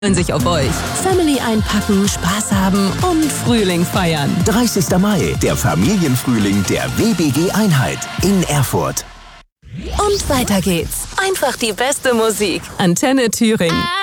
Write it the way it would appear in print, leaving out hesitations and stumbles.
sich auf euch. Family einpacken, Spaß haben und Frühling feiern. 30. Mai, der Familienfrühling der WBG Einheit in Erfurt. Und weiter geht's. Einfach die beste Musik. Antenne Thüringen.